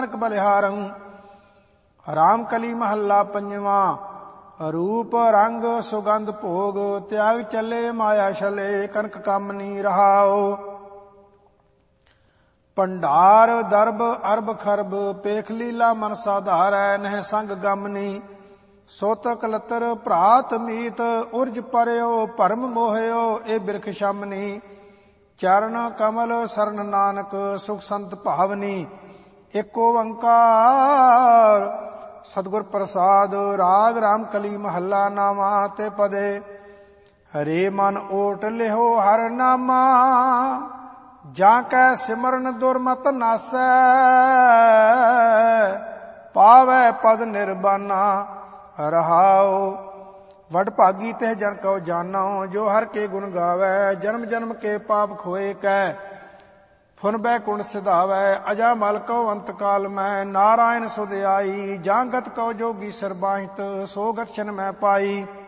ਬਲਿਹਾਰੰ। ਰਾਮ ਕਲੀ ਮਹੱਲਾ ਪੰਜਵਾਂ। ਰੂਪ ਰੰਗ ਸੁਗੰਧ ਭੋਗ ਤਿਆਗ ਚੱਲੇ ਮਾਇਆ ਛਲੇ ਕਨਕ ਕਾਮਨੀ ਰਹਾਓ। ਭੰਡਾਰ ਦਰਬ ਅਰਬ ਖਰਬ ਪੇਖ ਲੀਲਾ ਮਨ ਸਾਧਾਰੈ ਨਹਿ ਸੰਗ ਗਮਨੀ। ਸੁਤ ਕਲਤਰ ਭਰਾਤ ਮੀਤ ਉਰਜ ਪਰਿਓ ਭਰਮ ਮੋਹਿਓ ਇਹ ਬਿਰਖ ਸ਼ਮਨੀ। ਚਰਨ ਕਮਲ ਸਰਨ ਨਾਨਕ ਸੁਖ ਸੰਤ ਭਾਵਨੀ। ਏਕ ਓੰਕਾਰ ਸਤਿਗੁਰ ਪ੍ਰਸਾਦ। ਰਾਗ ਰਾਮ ਕਲੀ ਮਹੱਲਾ ਨਾਵਾਂ ਤੇ ਪਦੇ। ਹਰੇ ਮਨ ਓਟ ਲਿਹੋ ਹਰ ਨਾਮਾ ਜਾਂ ਕੈ ਸਿਮਰਨ ਦੁਰਮਤ ਨਾਸੈ। ਪਾਵੈ ਪਦ ਨਿਰਬਾਨਾ ਰਹਾਉ। ਵਡ ਭਾਗੀ ਤੇ ਜਨ ਕਉ ਜਾਨੋ ਜੋ ਹਰ ਕੇ ਗੁਣ ਗਾਵੈ। ਜਨਮ ਜਨਮ ਕੇ ਪਾਪ ਖੋਏ ਕੈ ਫੁਨ ਬੈਕੁੰਠ ਸਿਧਾਵੈ। ਅਜਾ ਮਲ ਕਉ ਅੰਤ ਕਾਲ ਮੈਂ ਨਾਰਾਇਣ ਸੁਧ ਆਈ। ਜਾਂ ਗਤ ਕਉ ਜੋਗੀ ਸਰਬਾਹਿਤ ਸੋ ਗਤ ਛਨ ਮੈਂ ਪਾਈ।